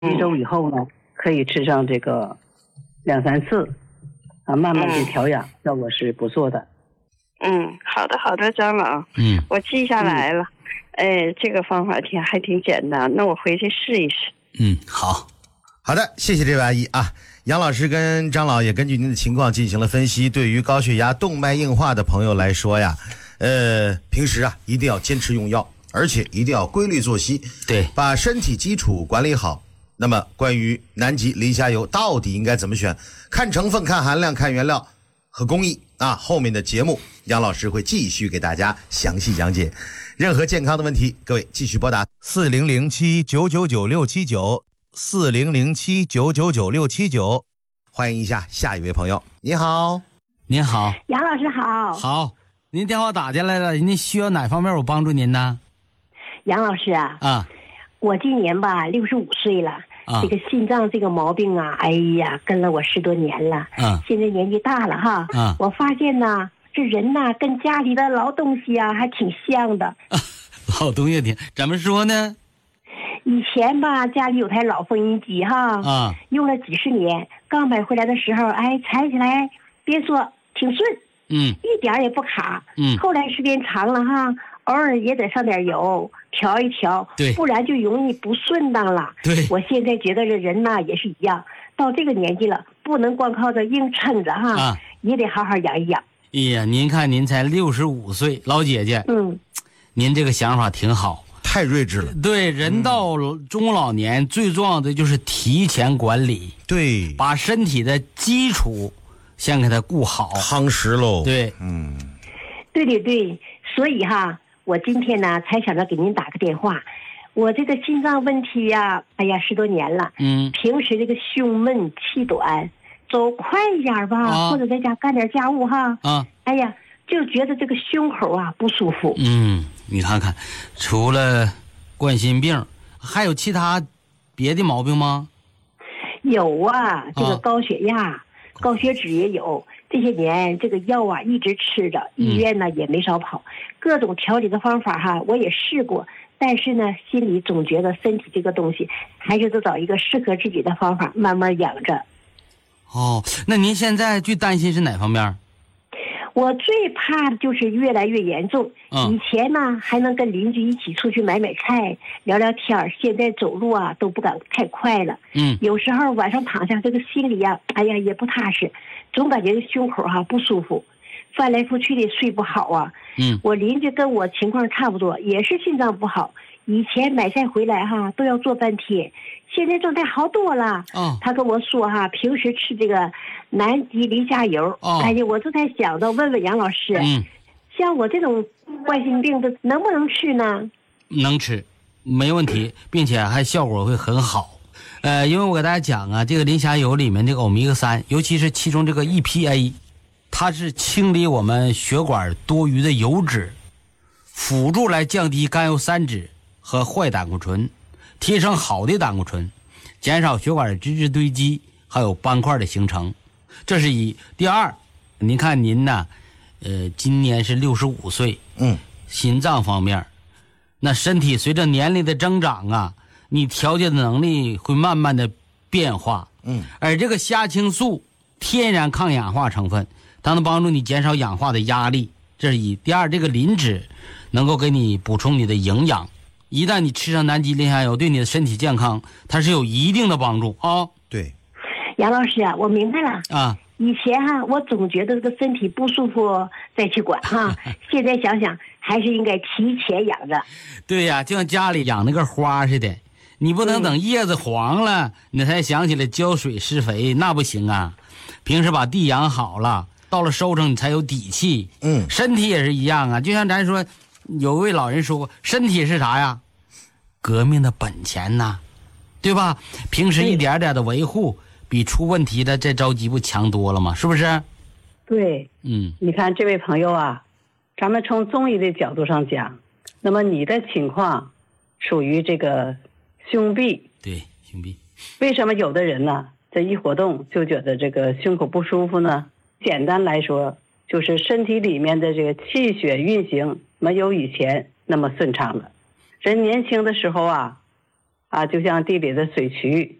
1周以后呢，可以吃上这个2、3次，慢慢的调养，效果是不错的。 好的，张老，我记下来了。这个方法还挺简单，那我回去试一试。 好的，谢谢这位阿姨啊。杨老师跟张老也根据您的情况进行了分析。对于高血压、动脉硬化的朋友来说呀，平时啊一定要坚持用药，而且一定要规律作息， 对， 把身体基础管理好。那么关于南极磷虾油到底应该怎么选，看成分、看含量、看原料和工艺啊，后面的节目杨老师会继续给大家详细讲解。任何健康的问题，各位继续拨打4007-999-679，4007-999-679。欢迎一下下一位朋友。你好。 您好。 杨老师好。 好，您电话打进来了，您需要哪方面我帮助您呢？ 杨老师啊，我今年吧65岁了，这个心脏这个毛病啊，哎呀，跟了我10多年了。现在年纪大了哈，我发现呢，这人呐跟家里的老东西啊还挺像的。 老东西挺怎么说呢？ 以前吧家里有台老风衣机哈，用了几十年，刚买回来的时候，踩起来别说挺顺，一点也不卡。后来时间长了哈，偶尔也得上点油调一调，不然就容易不顺当了。 对， 我现在觉得这人呐也是一样，到这个年纪了，不能光靠着硬撑着哈，也得好好养一养。 哎呀，您看您才65岁，老姐姐，您这个想法挺好， 太睿智了。 对，人到中老年，最重要的就是提前管理， 对， 把身体的基础先给它顾好， 夯实喽。 对， 对，所以哈，我今天呢才想着给您打个电话。我这个心脏问题呀，哎呀10多年了，平时这个胸闷气短，走快一点吧，或者在家干点家务哈，哎呀，就觉得这个胸口啊不舒服。 你看看，除了冠心病，还有其他别的毛病吗？ 有啊，这个高血压、高血脂也有。这些年这个药啊一直吃着，医院呢也没少跑，各种调理的方法哈我也试过，但是呢心里总觉得身体这个东西还是得找一个适合自己的方法慢慢养着。 那您现在最担心是哪方面？ 我最怕的就是越来越严重。以前呢还能跟邻居一起出去买菜聊聊天，现在走路啊都不敢太快了。有时候晚上躺下这个心里啊，哎呀也不踏实，总感觉胸口不舒服，翻来覆去的睡不好啊。我邻居跟我情况差不多，也是心脏不好，以前买菜回来都要坐半天，现在状态好多了。他跟我说平时吃这个南极磷虾油。哎呀，我这才想到问问杨老师，像我这种冠心病的能不能吃呢？ 能吃，没问题，并且还效果会很好。因为我给大家讲啊，这个磷虾油里面这个欧米伽3，尤其是其中这个 EPA， 它是清理我们血管多余的油脂，辅助来降低甘油三酯和坏胆固醇，提升好的胆固醇，减少血管的脂质堆积还有斑块的形成。这是一。第二，您看您呢今年是65岁，心脏方面，那身体随着年龄的增长啊，你调节的能力会慢慢的变化。而这个虾青素天然抗氧化成分，它能帮助你减少氧化的压力，这是一。第二，这个磷脂能够给你补充你的营养，一旦你吃上南极磷虾油，对你的身体健康它是有一定的帮助啊。 对， 杨老师啊，我明白了啊。以前我总觉得这个身体不舒服再去管现在想想还是应该提前养着。 对呀，就像家里养那个花似的，你不能等叶子黄了，你才想起来浇水施肥，那不行啊。平时把地养好了，到了收成你才有底气。身体也是一样啊，就像咱说，有位老人说过，身体是啥呀？革命的本钱呐，对吧？平时一点点的维护，比出问题的这着急不强多了吗？是不是？ 对，你看这位朋友啊，咱们从中医的角度上讲，那么你的情况属于这个胸壁。 对，胸壁。 为什么有的人呢，这一活动就觉得这个胸口不舒服呢？简单来说，就是身体里面的这个气血运行没有以前那么顺畅了。人年轻的时候啊， 啊，就像地里的水渠。